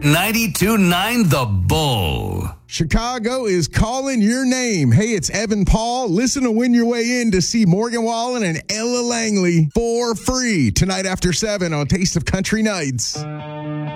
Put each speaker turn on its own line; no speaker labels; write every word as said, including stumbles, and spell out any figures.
ninety-two point nine The Bull.
Chicago is calling your name. Hey, it's Evan Paul. Listen to Win Your Way In to see Morgan Wallen and Ella Langley for free tonight after seven on Taste of Country Nights.